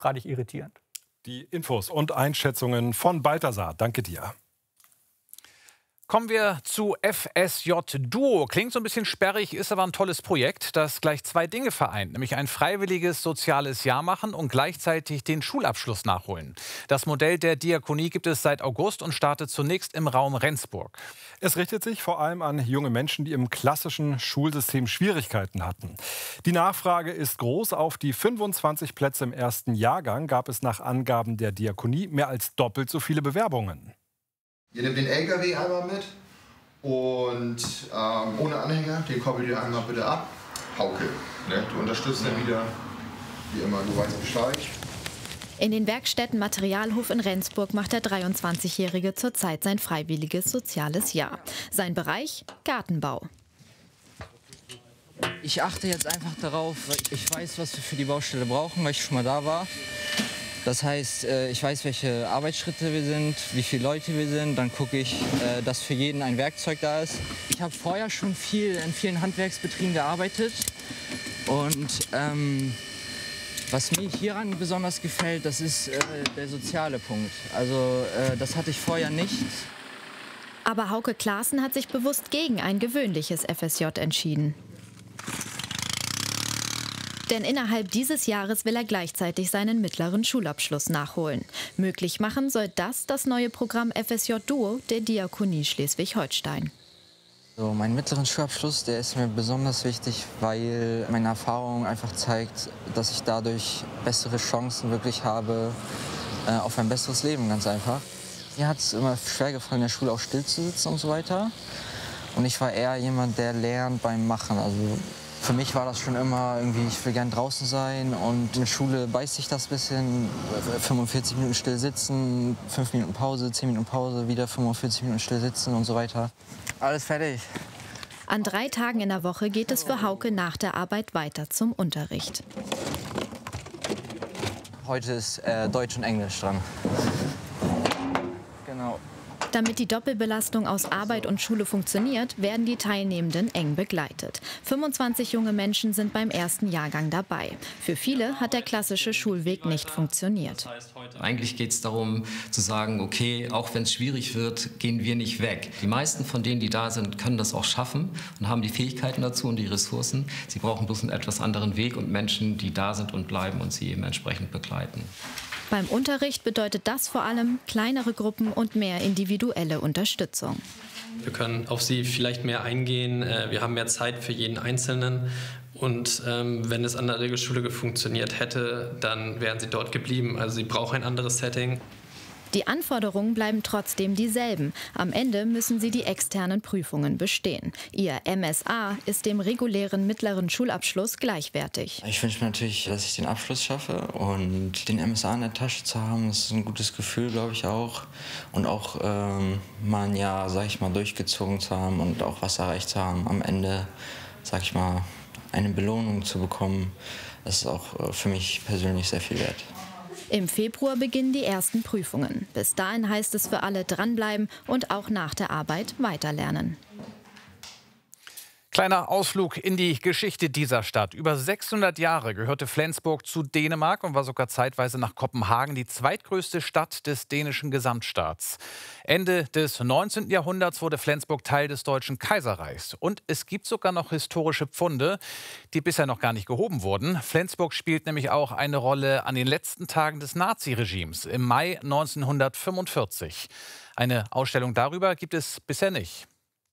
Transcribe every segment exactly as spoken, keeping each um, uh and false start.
hochgradig irritierend. Die Infos und Einschätzungen von Balthasar. Danke dir. Kommen wir zu F S J Duo. Klingt so ein bisschen sperrig, ist aber ein tolles Projekt, das gleich zwei Dinge vereint. Nämlich ein freiwilliges soziales Jahr machen und gleichzeitig den Schulabschluss nachholen. Das Modell der Diakonie gibt es seit August und startet zunächst im Raum Rendsburg. Es richtet sich vor allem an junge Menschen, die im klassischen Schulsystem Schwierigkeiten hatten. Die Nachfrage ist groß. Auf die fünfundzwanzig Plätze im ersten Jahrgang gab es nach Angaben der Diakonie mehr als doppelt so viele Bewerbungen. Ihr nehmt den L K W einmal mit und ähm, ohne Anhänger, den koppelt ihr einmal bitte ab. Hauke, ne? Du unterstützt dann wieder, wie immer, du weißt Bescheid. In den Werkstätten Materialhof in Rendsburg macht der dreiundzwanzigjährige zurzeit sein freiwilliges soziales Jahr. Sein Bereich: Gartenbau. Ich achte jetzt einfach darauf, weil ich weiß, was wir für die Baustelle brauchen, weil ich schon mal da war. Das heißt, ich weiß, welche Arbeitsschritte wir sind, wie viele Leute wir sind. Dann gucke ich, dass für jeden ein Werkzeug da ist. Ich habe vorher schon viel in vielen Handwerksbetrieben gearbeitet. Und ähm, was mir hieran besonders gefällt, das ist äh, der soziale Punkt. Also äh, das hatte ich vorher nicht. Aber Hauke Klaassen hat sich bewusst gegen ein gewöhnliches F S J entschieden. Denn innerhalb dieses Jahres will er gleichzeitig seinen mittleren Schulabschluss nachholen. Möglich machen soll das das neue Programm F S J Duo der Diakonie Schleswig-Holstein. So, meinen mittleren Schulabschluss, der ist mir besonders wichtig, weil meine Erfahrung einfach zeigt, dass ich dadurch bessere Chancen wirklich habe äh, auf ein besseres Leben, ganz einfach. Mir hat es immer schwer gefallen, in der Schule auch still zu sitzen und so weiter. Und ich war eher jemand, der lernt beim Machen. Also für mich war das schon immer irgendwie, ich will gern draußen sein und in der Schule beißt sich das ein bisschen. fünfundvierzig Minuten still sitzen, fünf Minuten Pause, zehn Minuten Pause, wieder fünfundvierzig Minuten still sitzen und so weiter. Alles fertig. An drei Tagen in der Woche geht es für Hauke nach der Arbeit weiter zum Unterricht. Heute ist äh, Deutsch und Englisch dran. Genau. Damit die Doppelbelastung aus Arbeit und Schule funktioniert, werden die Teilnehmenden eng begleitet. fünfundzwanzig junge Menschen sind beim ersten Jahrgang dabei. Für viele hat der klassische Schulweg nicht funktioniert. Eigentlich geht es darum zu sagen, okay, auch wenn es schwierig wird, gehen wir nicht weg. Die meisten von denen, die da sind, können das auch schaffen und haben die Fähigkeiten dazu und die Ressourcen. Sie brauchen bloß einen etwas anderen Weg und Menschen, die da sind und bleiben und sie eben entsprechend begleiten. Beim Unterricht bedeutet das vor allem kleinere Gruppen und mehr individuelle Unterstützung. Wir können auf sie vielleicht mehr eingehen, wir haben mehr Zeit für jeden Einzelnen. Und ähm, wenn es an der Regelschule funktioniert hätte, dann wären sie dort geblieben. Also sie brauchen ein anderes Setting. Die Anforderungen bleiben trotzdem dieselben. Am Ende müssen sie die externen Prüfungen bestehen. Ihr M S A ist dem regulären mittleren Schulabschluss gleichwertig. Ich wünsche mir natürlich, dass ich den Abschluss schaffe und den M S A in der Tasche zu haben, das ist ein gutes Gefühl, glaube ich auch. Und auch ähm, mal ein Jahr, sag ich mal, durchgezogen zu haben und auch was erreicht zu haben. Am Ende, sag ich mal, eine Belohnung zu bekommen, das ist auch für mich persönlich sehr viel wert. Im Februar beginnen die ersten Prüfungen. Bis dahin heißt es für alle dranbleiben und auch nach der Arbeit weiterlernen. Kleiner Ausflug in die Geschichte dieser Stadt. Über sechshundert Jahre gehörte Flensburg zu Dänemark und war sogar zeitweise nach Kopenhagen die zweitgrößte Stadt des dänischen Gesamtstaats. Ende des neunzehnten Jahrhunderts wurde Flensburg Teil des Deutschen Kaiserreichs. Und es gibt sogar noch historische Pfunde, die bisher noch gar nicht gehoben wurden. Flensburg spielt nämlich auch eine Rolle an den letzten Tagen des Naziregimes im Mai neunzehnhundertfünfundvierzig. Eine Ausstellung darüber gibt es bisher nicht.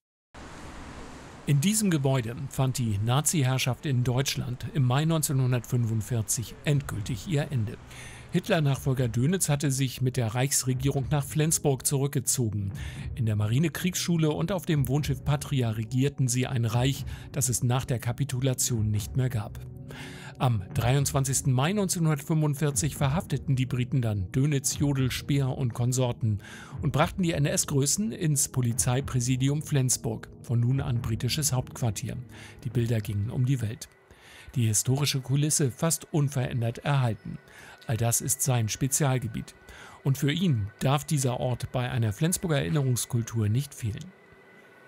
In diesem Gebäude fand die Nazi-Herrschaft in Deutschland im Mai neunzehnhundertfünfundvierzig endgültig ihr Ende. Hitler-Nachfolger Dönitz hatte sich mit der Reichsregierung nach Flensburg zurückgezogen. In der Marinekriegsschule und auf dem Wohnschiff Patria regierten sie ein Reich, das es nach der Kapitulation nicht mehr gab. Am dreiundzwanzigsten Mai neunzehnhundertfünfundvierzig verhafteten die Briten dann Dönitz, Jodl, Speer und Konsorten und brachten die N S-Größen ins Polizeipräsidium Flensburg, von nun an britisches Hauptquartier. Die Bilder gingen um die Welt. Die historische Kulisse fast unverändert erhalten. All das ist sein Spezialgebiet. Und für ihn darf dieser Ort bei einer Flensburger Erinnerungskultur nicht fehlen.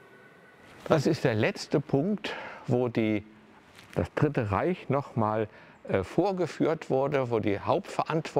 Das ist der letzte Punkt, wo die das Dritte Reich noch mal äh, vorgeführt wurde, wo die Hauptverantwortung